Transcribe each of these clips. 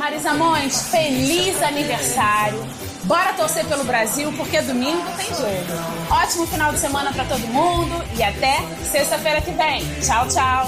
Marisa Monte, feliz aniversário. Bora torcer pelo Brasil, porque domingo tem jogo. Ótimo final de semana pra todo mundo e até sexta-feira que vem. Tchau, tchau.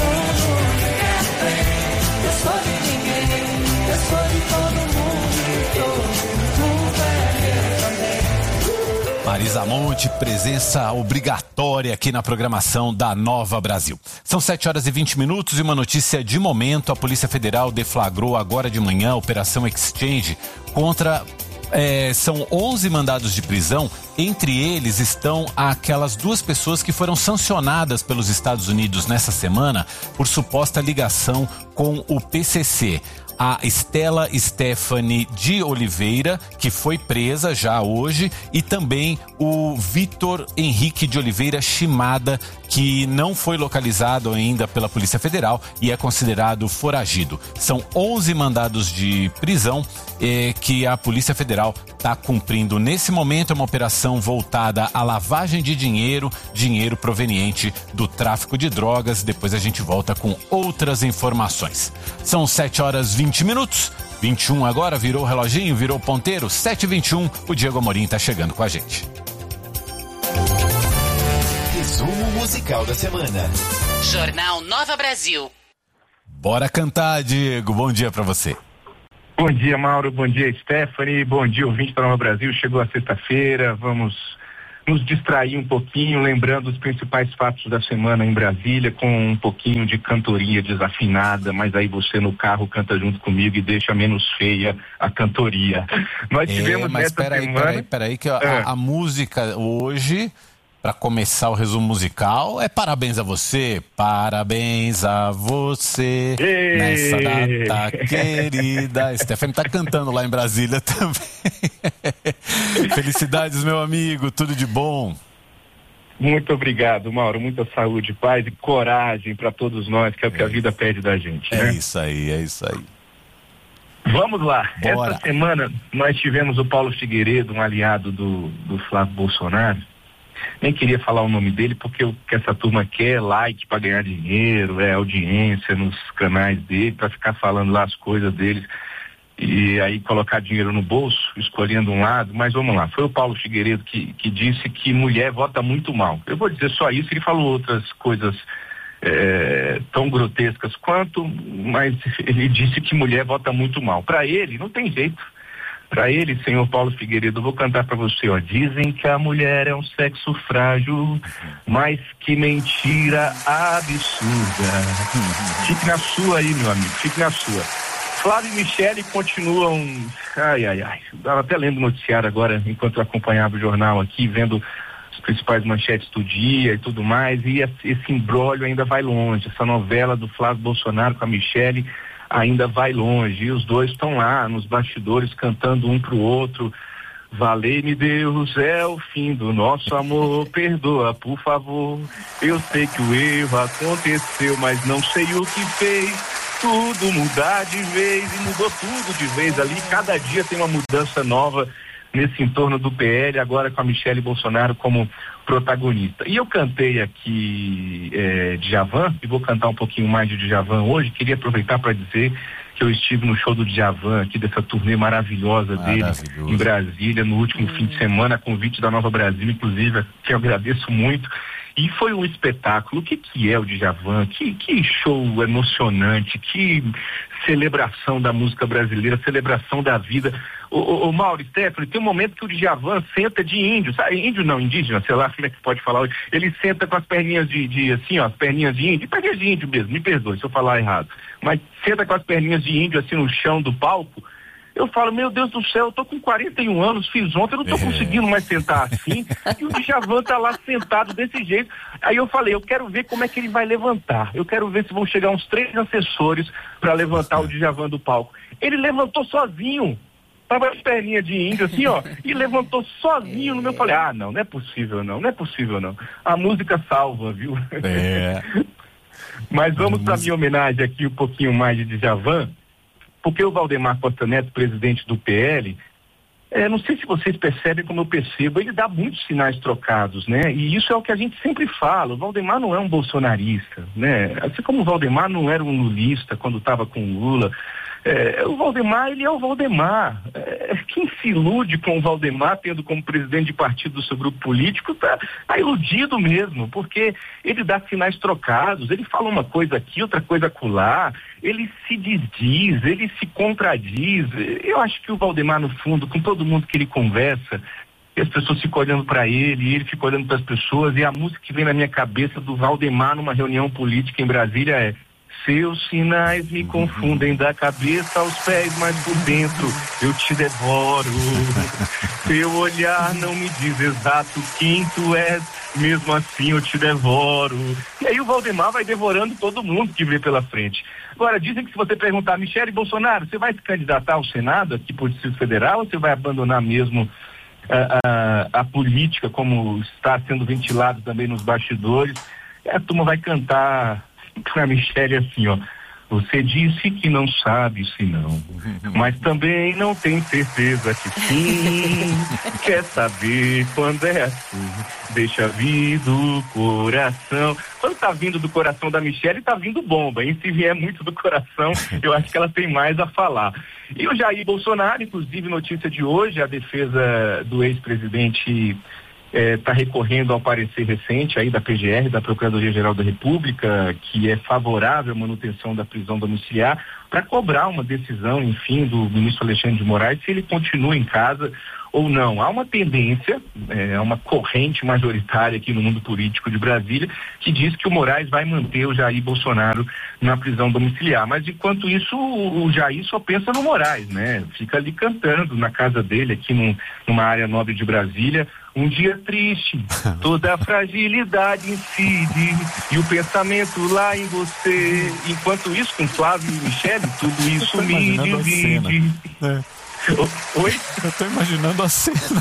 Marisa Monte, presença obrigatória aqui na programação da Nova Brasil. São 7h20 e uma notícia de momento. A Polícia Federal deflagrou agora de manhã a Operação Exchange contra... são 11 mandados de prisão. Entre eles estão aquelas 2 pessoas que foram sancionadas pelos Estados Unidos nessa semana por suposta ligação com o PCC. A Stella Stephanie de Oliveira, que foi presa já hoje, e também o Vitor Henrique de Oliveira Shimada, que não foi localizado ainda pela Polícia Federal e é considerado foragido. São 11 mandados de prisão que a Polícia Federal está cumprindo nesse momento. É uma operação voltada à lavagem de dinheiro proveniente do tráfico de drogas. Depois a gente volta com outras informações. São 7h20. 21 agora, virou o reloginho, virou o ponteiro, 7h21, o Diego Amorim tá chegando com a gente. Resumo musical da semana. Jornal Nova Brasil. Bora cantar, Diego, bom dia pra você. Bom dia, Mauro, bom dia, Stephanie, bom dia, ouvinte da Nova Brasil. Chegou a sexta-feira, vamos nos distrair um pouquinho, lembrando os principais fatos da semana em Brasília, com um pouquinho de cantoria desafinada, mas aí você no carro canta junto comigo e deixa menos feia a cantoria. Nós tivemos mas nessa semana... peraí, que a música hoje, para começar o resumo musical, é parabéns a você, nessa data querida. Stephanie tá cantando lá em Brasília também. Felicidades, meu amigo, tudo de bom. Muito obrigado, Mauro, muita saúde, paz e coragem para todos nós, que é o que a vida pede da gente, né? É isso aí. Vamos lá. Bora. Essa semana nós tivemos o Paulo Figueiredo, um aliado do Flávio Bolsonaro. Nem queria falar o nome dele porque o que essa turma quer é like para ganhar dinheiro, é audiência nos canais dele, para ficar falando lá as coisas deles e aí colocar dinheiro no bolso, escolhendo um lado. Mas vamos lá, foi o Paulo Figueiredo que disse que mulher vota muito mal. Eu vou dizer só isso, ele falou outras coisas tão grotescas quanto, mas ele disse que mulher vota muito mal. Para ele, não tem jeito. Para ele, senhor Paulo Figueiredo, eu vou cantar para você, ó. Dizem que a mulher é um sexo frágil, mas que mentira absurda. Fique na sua aí, meu amigo, fique na sua. Flávio e Michele continuam... Ai. Eu estava até lendo o noticiário agora, enquanto eu acompanhava o jornal aqui, vendo as principais manchetes do dia e tudo mais, e esse imbróglio ainda vai longe. Essa novela do Flávio Bolsonaro com a Michele ainda vai longe, e os dois estão lá nos bastidores cantando um pro outro: valei-me Deus, é o fim do nosso amor, perdoa por favor, eu sei que o erro aconteceu, mas não sei o que fez, tudo mudar de vez, e mudou tudo de vez ali, cada dia tem uma mudança nova nesse entorno do PL, agora com a Michele Bolsonaro como protagonista. E eu cantei aqui Djavan, e vou cantar um pouquinho mais de Djavan hoje. Queria aproveitar para dizer que eu estive no show do Djavan aqui, dessa turnê maravilhosa dele em Brasília, no último fim de semana, a convite da Nova Brasil, inclusive, que eu agradeço muito. E foi um espetáculo. O que é o Djavan? Que show emocionante, que celebração da música brasileira, celebração da vida. O Mauro, Stephanie, tem um momento que o Djavan senta de índio, sabe? Índio não, indígena, sei lá como é que pode falar hoje. Ele senta com as perninhas assim, ó, as perninhas de índio mesmo, me perdoe se eu falar errado. Mas senta com as perninhas de índio assim no chão do palco. Eu falo, meu Deus do céu, eu tô com 41 anos, fiz ontem, eu não tô conseguindo mais sentar assim, e o Djavan tá lá sentado desse jeito. Aí eu falei, eu quero ver como é que ele vai levantar, eu quero ver se vão chegar uns 3 assessores para levantar o Djavan do palco. Ele levantou sozinho, tava as perninhas de índio assim, ó, e levantou sozinho no meu. Eu falei, não é possível não. A música salva, viu? Mas vamos pra minha homenagem aqui um pouquinho mais de Djavan, porque o Valdemar Costa Neto, presidente do PL, não sei se vocês percebem como eu percebo, ele dá muitos sinais trocados, né? E isso é o que a gente sempre fala, o Valdemar não é um bolsonarista, né? Assim como o Valdemar não era um lulista quando estava com o Lula, O Valdemar, ele é o Valdemar. Quem se ilude com o Valdemar, tendo como presidente de partido do seu grupo político, tá iludido mesmo, porque ele dá sinais trocados, ele fala uma coisa aqui, outra coisa acolá, ele se desdiz, ele se contradiz. Eu acho que o Valdemar, no fundo, com todo mundo que ele conversa, as pessoas ficam olhando para ele, e ele fica olhando para as pessoas, e a música que vem na minha cabeça do Valdemar numa reunião política em Brasília é: seus sinais me confundem da cabeça aos pés, mas por dentro eu te devoro. Teu olhar não me diz exato quem tu és, mesmo assim eu te devoro. E aí o Valdemar vai devorando todo mundo que vê pela frente. Agora, dizem que se você perguntar, Michele Bolsonaro, você vai se candidatar ao Senado aqui por Distrito Federal, ou você vai abandonar mesmo a política, como está sendo ventilado também nos bastidores? A turma vai cantar pra Michele assim, ó: você disse que não sabe se não, mas também não tem certeza que sim. Quer saber quando é assim? Deixa vir do coração. Quando tá vindo do coração da Michele, tá vindo bomba, hein? Se vier muito do coração, eu acho que ela tem mais a falar. E o Jair Bolsonaro, inclusive, notícia de hoje, a defesa do ex-presidente está recorrendo ao parecer recente aí da PGR, da Procuradoria-Geral da República, que é favorável à manutenção da prisão domiciliar, para cobrar uma decisão, enfim, do ministro Alexandre de Moraes, se ele continua em casa ou não. Há uma tendência, uma corrente majoritária aqui no mundo político de Brasília, que diz que o Moraes vai manter o Jair Bolsonaro na prisão domiciliar. Mas, enquanto isso, o Jair só pensa no Moraes, né? Fica ali cantando na casa dele, aqui numa área nobre de Brasília: um dia triste, toda a fragilidade incide, e o pensamento lá em você. Enquanto isso, com Flávio e Michele, tudo isso me divide. Oi? Eu tô imaginando a cena.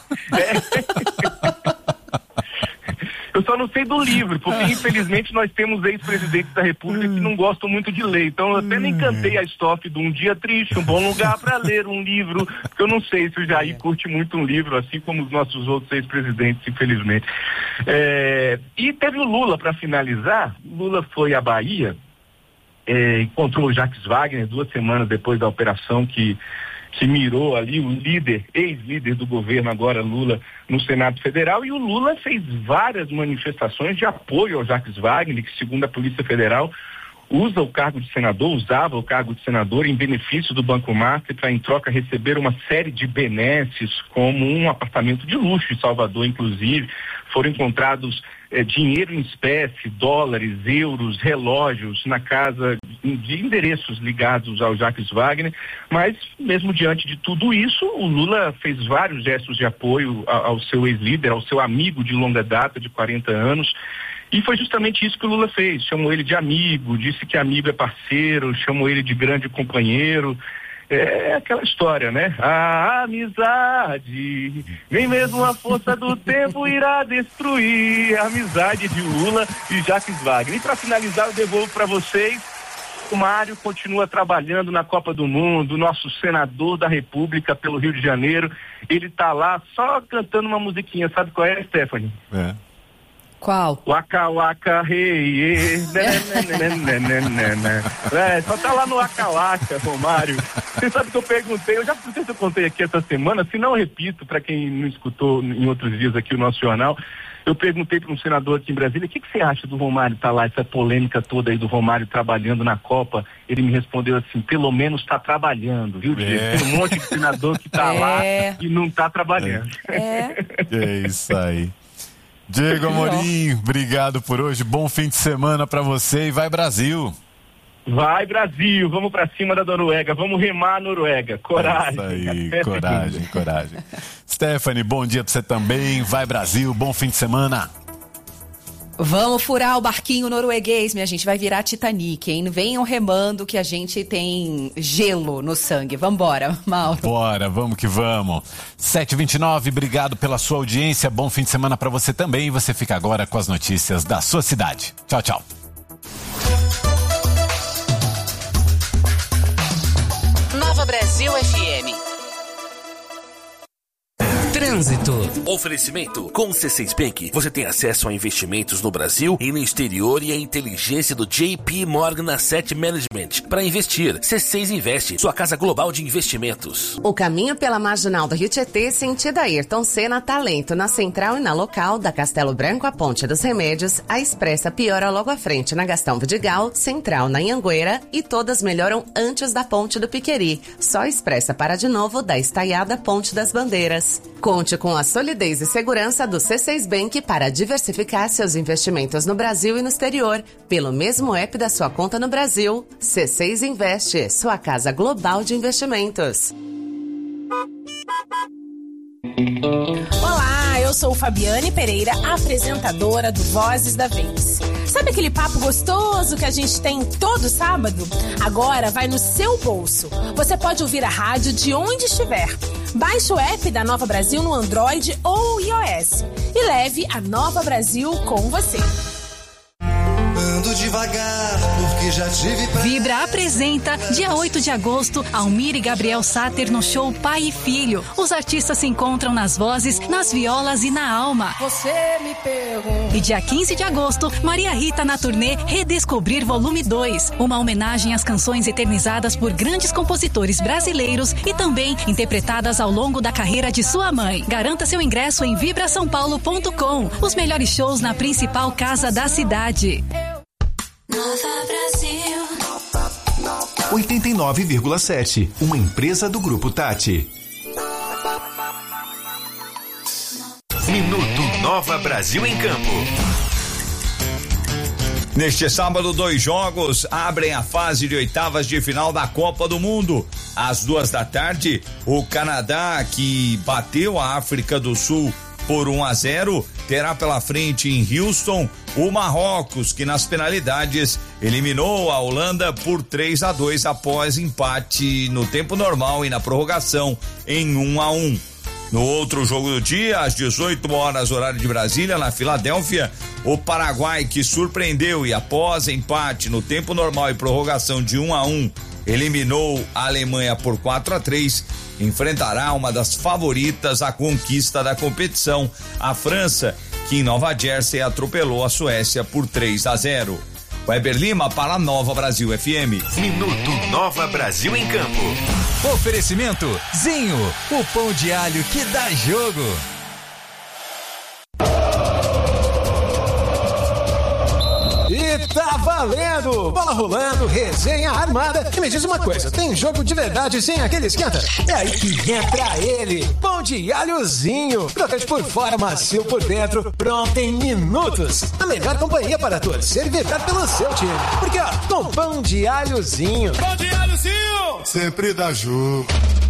Eu só não sei do livro, porque infelizmente nós temos ex-presidentes da República que não gostam muito de ler. Então eu até nem cantei a estrofe de Um Dia Triste, um bom lugar para ler um livro, porque eu não sei se o Jair curte muito um livro, assim como os nossos outros ex-presidentes, infelizmente. E teve o Lula para finalizar. Lula foi à Bahia, encontrou o Jacques Wagner 2 semanas depois da operação que mirou ali o ex-líder do governo, agora Lula, no Senado Federal, e o Lula fez várias manifestações de apoio ao Jacques Wagner, que, segundo a Polícia Federal, usava o cargo de senador em benefício do Banco Master para, em troca, receber uma série de benesses, como um apartamento de luxo em Salvador, inclusive. Foram encontrados dinheiro em espécie, dólares, euros, relógios na casa de endereços ligados ao Jacques Wagner, mas mesmo diante de tudo isso, o Lula fez vários gestos de apoio ao seu ex-líder, ao seu amigo de longa data, de 40 anos, e foi justamente isso que o Lula fez. Chamou ele de amigo, disse que amigo é parceiro, chamou ele de grande companheiro. É aquela história, né? A amizade, nem mesmo a força do tempo irá destruir a amizade de Lula e Jacques Wagner. E para finalizar, eu devolvo para vocês: o Mário continua trabalhando na Copa do Mundo, nosso senador da República pelo Rio de Janeiro. Ele tá lá só cantando uma musiquinha, sabe qual é, Stephanie? Qual? Waka waka hey, só tá lá no waka waka, Romário. Você sabe que eu perguntei, eu já não sei se eu contei aqui essa semana, se não, repito, para quem não escutou em outros dias aqui o nosso jornal, eu perguntei para um senador aqui em Brasília: o que você acha do Romário estar lá, essa polêmica toda aí do Romário trabalhando na Copa? Ele me respondeu assim: pelo menos está trabalhando, viu, Diego? Tem um monte de senador que está lá e não está trabalhando. É isso aí. Diego Amorim, obrigado por hoje, bom fim de semana pra você e vai Brasil! Vai Brasil, vamos pra cima da Noruega, vamos remar a Noruega, coragem! É isso aí, coragem. Stephanie, bom dia pra você também, vai Brasil, bom fim de semana! Vamos furar o barquinho norueguês, minha gente, vai virar Titanic, hein? Venham remando que a gente tem gelo no sangue. Vambora, Mauro. Bora, vamos que vamos. 7h29, obrigado pela sua audiência, bom fim de semana pra você também. E você fica agora com as notícias da sua cidade. Tchau, tchau. Nova Brasil FM. Trânsito. Oferecimento. Com o C6 Bank, você tem acesso a investimentos no Brasil e no exterior e a inteligência do JP Morgan Asset Management para investir. C6 Investe, sua casa global de investimentos. O caminho pela marginal do Rio Tietê, sentido Ayrton Senna, Talento, na central e na local, da Castelo Branco à Ponte dos Remédios, a Expressa piora logo à frente na Gastão Vidigal, central na Anhanguera e todas melhoram antes da Ponte do Piqueri. Só Expressa para de novo da estaiada Ponte das Bandeiras. Conte com a solidez e segurança do C6 Bank para diversificar seus investimentos no Brasil e no exterior. Pelo mesmo app da sua conta no Brasil, C6 Investe, sua casa global de investimentos. Olá, eu sou Fabiane Pereira, apresentadora do Vozes da Vez. Sabe aquele papo gostoso que a gente tem todo sábado? Agora vai no seu bolso. Você pode ouvir a rádio de onde estiver. Baixe o app da Nova Brasil no Android ou iOS e leve a Nova Brasil com você. Ando devagar, porque já tive... Vibra apresenta, dia 8 de agosto, Almir e Gabriel Sater no show Pai e Filho. Os artistas se encontram nas vozes, nas violas e na alma. Você me pergunta... E dia 15 de agosto, Maria Rita na turnê Redescobrir Volume 2. Uma homenagem às canções eternizadas por grandes compositores brasileiros e também interpretadas ao longo da carreira de sua mãe. Garanta seu ingresso em vibrasaopaulo.com. Os melhores shows na principal casa da cidade. Nova Brasil 89,7, uma empresa do Grupo Tati. Minuto Nova Brasil em Campo. Neste sábado, 2 jogos abrem a fase de oitavas de final da Copa do Mundo. Às 14h, o Canadá, que bateu a África do Sul por 1-0, terá pela frente em Houston o Marrocos, que nas penalidades eliminou a Holanda por 3-2 após empate no tempo normal e na prorrogação em 1-1. No outro jogo do dia, às 18h, horário de Brasília, na Filadélfia, o Paraguai, que surpreendeu e após empate no tempo normal e prorrogação de 1-1, eliminou a Alemanha por 4-3, enfrentará uma das favoritas à conquista da competição, a França, que em Nova Jersey atropelou a Suécia por 3-0. Weber Lima para a Nova Brasil FM. Minuto Nova Brasil em Campo. Oferecimento Zinho, o pão de alho que dá jogo. E tá valendo! Bola rolando, resenha armada. E me diz uma coisa, tem jogo de verdade sem aquele esquenta? É aí que entra ele, pão de alhozinho. Crocante por fora, macio por dentro, pronto em minutos. A melhor companhia para torcer e vibrar pelo seu time. Porque ó, com pão de alhozinho. Pão de alhozinho! Sempre dá jogo.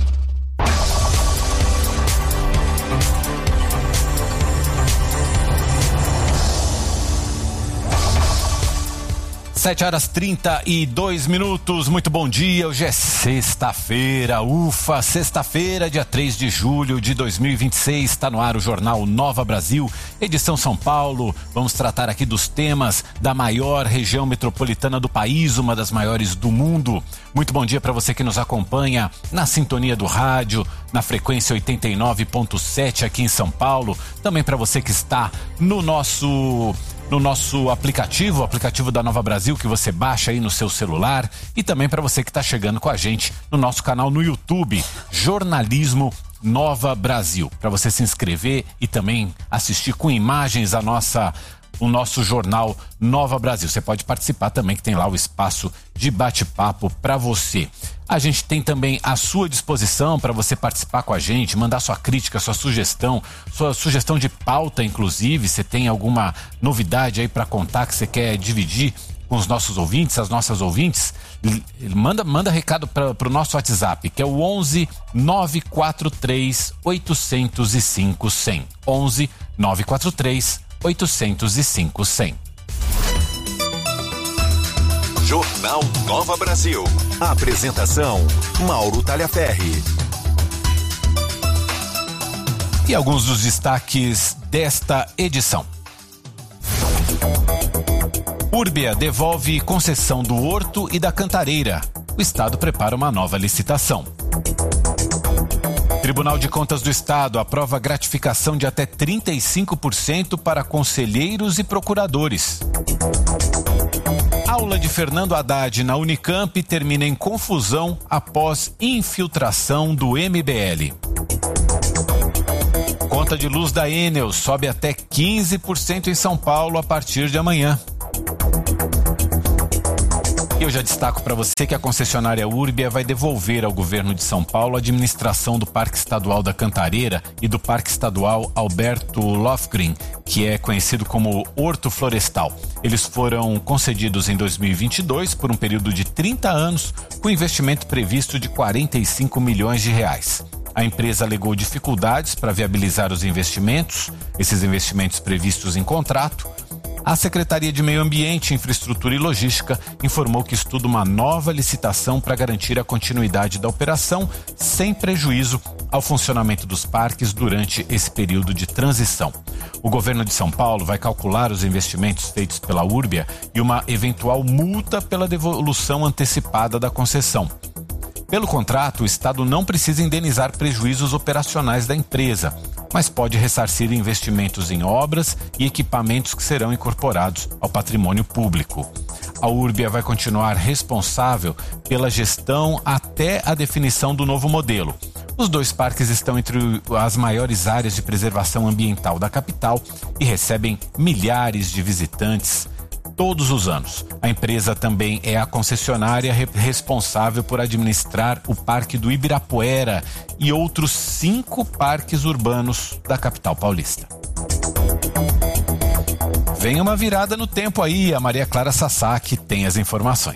7h32. Muito bom dia, hoje é sexta-feira, sexta-feira, dia 3 de julho de 2026, está no ar o Jornal Nova Brasil, edição São Paulo. Vamos tratar aqui dos temas da maior região metropolitana do país, uma das maiores do mundo. Muito bom dia para você que nos acompanha na sintonia do rádio, na frequência 89.7 aqui em São Paulo, também para você que está no nosso aplicativo, o aplicativo da Nova Brasil, que você baixa aí no seu celular, e também para você que está chegando com a gente no nosso canal no YouTube, Jornalismo Nova Brasil, para você se inscrever e também assistir com imagens o nosso jornal Nova Brasil. Você pode participar também, que tem lá o espaço de bate-papo para você. A gente tem também à sua disposição para você participar com a gente, mandar sua crítica, sua sugestão de pauta, inclusive. Você tem alguma novidade aí para contar que você quer dividir com os nossos ouvintes, as nossas ouvintes? Manda recado para o nosso WhatsApp, que é o 11 943 805 100. 11 943 805 100. Jornal Nova Brasil. Apresentação: Mauro Talhaferri. E alguns dos destaques desta edição. Urbia devolve concessão do Horto e da Cantareira. O Estado prepara uma nova licitação. Tribunal de Contas do Estado aprova gratificação de até 35% para conselheiros e procuradores. Aula de Fernando Haddad na Unicamp termina em confusão após infiltração do MBL. Conta de luz da Enel sobe até 15% em São Paulo a partir de amanhã. Eu já destaco para você que a concessionária Urbia vai devolver ao governo de São Paulo a administração do Parque Estadual da Cantareira e do Parque Estadual Alberto Lofgren, que é conhecido como Horto Florestal. Eles foram concedidos em 2022 por um período de 30 anos, com investimento previsto de 45 milhões de reais. A empresa alegou dificuldades para viabilizar os investimentos, esses investimentos previstos em contrato. A Secretaria de Meio Ambiente, Infraestrutura e Logística informou que estuda uma nova licitação para garantir a continuidade da operação sem prejuízo ao funcionamento dos parques durante esse período de transição. O governo de São Paulo vai calcular os investimentos feitos pela Urbia e uma eventual multa pela devolução antecipada da concessão. Pelo contrato, o Estado não precisa indenizar prejuízos operacionais da empresa, mas pode ressarcir investimentos em obras e equipamentos que serão incorporados ao patrimônio público. A Urbia vai continuar responsável pela gestão até a definição do novo modelo. Os dois parques estão entre as maiores áreas de preservação ambiental da capital e recebem milhares de visitantes todos os anos. A empresa também é a concessionária responsável por administrar o Parque do Ibirapuera e outros 5 parques urbanos da capital paulista. Vem uma virada no tempo aí, a Maria Clara Sasaki tem as informações.